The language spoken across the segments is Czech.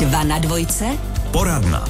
2 na dvojce. Poradna.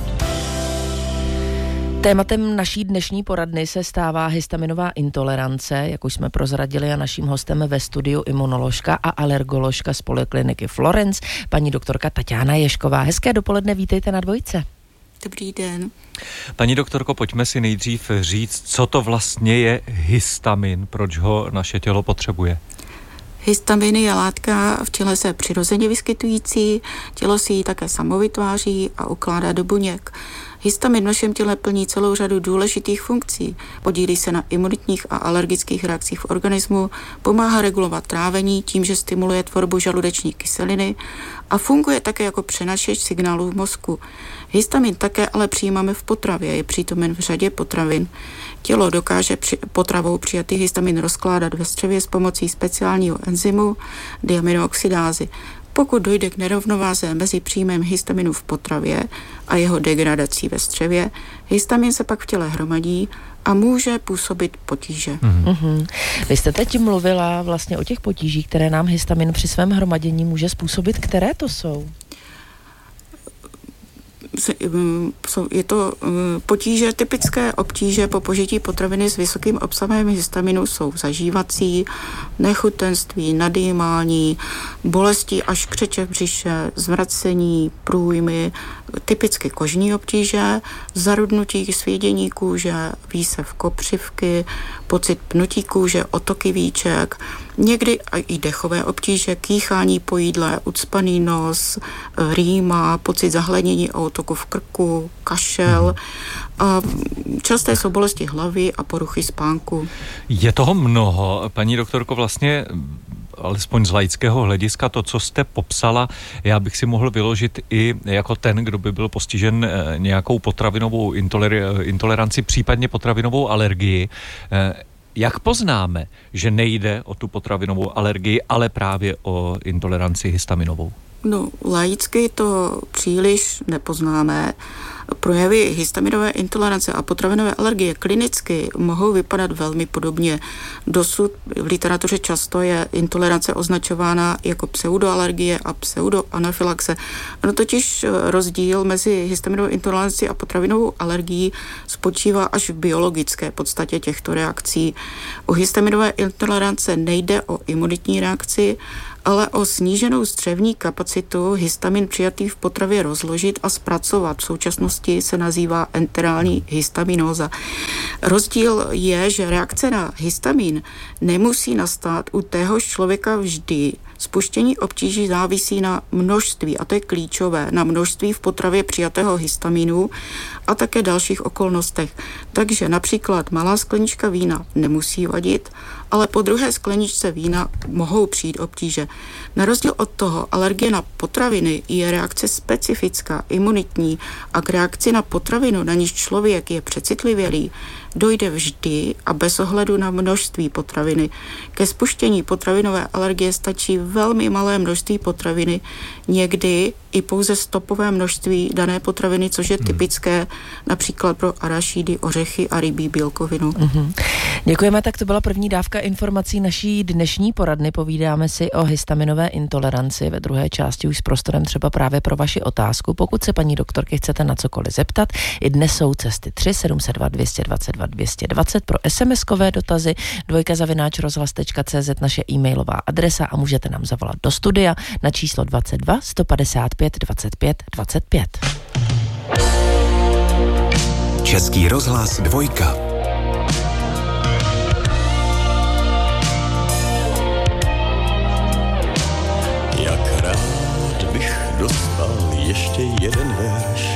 Tématem naší dnešní poradny se stává histaminová intolerance, jak už jsme prozradili, a naším hostem ve studiu imunoložka a alergoložka z polikliniky Florence, paní doktorka Taťána Ježková. Hezké dopoledne, vítejte na dvojce. Dobrý den. Paní doktorko, pojďme si nejdřív říct, co to vlastně je histamin, proč ho naše tělo potřebuje. Histamin je látka v těle se přirozeně vyskytující, tělo si ji také samo vytváří a ukládá do buněk. Histamin v našem těle plní celou řadu důležitých funkcí. Podílí se na imunitních a alergických reakcích v organismu, pomáhá regulovat trávení tím, že stimuluje tvorbu žaludeční kyseliny a funguje také jako přenašeč signálů v mozku. Histamin také ale přijímáme v potravě, je přítomen v řadě potravin. Tělo dokáže potravou přijatý histamin rozkládat ve střevě s pomocí speciálního enzymu diaminooxidázy. Pokud dojde k nerovnováze mezi příjmem histaminu v potravě a jeho degradací ve střevě, histamin se pak v těle hromadí a může působit potíže. Mm-hmm. Vy jste teď mluvila vlastně o těch potížích, které nám histamin při svém hromadění může způsobit. Které to jsou? Je to potíže, typické obtíže po požití potraviny s vysokým obsahem histaminu jsou zažívací, nechutenství, nadýmání, bolesti až křeče v břiše, zvracení, průjmy, typicky kožní obtíže, zarudnutí, svědění kůže, výsev kopřivky, pocit pnutí kůže, otoky víček, někdy i dechové obtíže, kýchání po jídle, ucpaný nos, rýma, pocit zahlenění a otoku v krku, kašel. A časté jsou bolesti hlavy a poruchy spánku. Je toho mnoho, paní doktorko, vlastně alespoň z laického hlediska to, co jste popsala, já bych si mohl vyložit i jako ten, kdo by byl postižen nějakou potravinovou intoleranci, případně potravinovou alergii. Jak poznáme, že nejde o tu potravinovou alergii, ale právě o intoleranci histaminovou? No, laicky to příliš nepoznáme. Projevy histaminové intolerance a potravinové alergie klinicky mohou vypadat velmi podobně. Dosud v literatuře často je intolerance označována jako pseudoalergie a pseudoanafylaxe. No totiž rozdíl mezi histaminovou intolerancí a potravinovou alergií spočívá až v biologické podstatě těchto reakcí. U histaminové intolerance nejde o imunitní reakci, ale o sníženou střevní kapacitu histamin přijatý v potravě rozložit a zpracovat. V současnosti se nazývá enterální histaminóza. Rozdíl je, že reakce na histamin nemusí nastat u téhož člověka vždy. Spuštění obtíží závisí na množství, a to je klíčové, na množství v potravě přijatého histaminu a také dalších okolnostech. Takže například malá sklenička vína nemusí vadit, ale po druhé skleničce vína mohou přijít obtíže. Na rozdíl od toho alergie na potraviny je reakce specifická, imunitní a k reakci na potravinu, na níž člověk je přecitlivělý, dojde vždy a bez ohledu na množství potraviny. Ke spuštění potravinové alergie stačí velmi malé množství potraviny, někdy i pouze stopové množství dané potraviny, což je typické například pro arašidy, ořechy a rybí bílkovinu. Mm-hmm. Děkujeme, tak to byla první dávka informací naší dnešní poradny. Povídáme si o histaminové intoleranci. Ve druhé části už s prostorem třeba právě pro vaši otázku. Pokud se paní doktorky chcete na cokoliv zeptat, i dnes jsou cesty 3 702 222 220 pro SMS-kové dotazy, 2@rozhlas.cz naše e-mailová adresa a můžete nám zavolat do studia na číslo 22 155 25 25. Český rozhlas 2. Jak rád bych dostal ještě jeden verš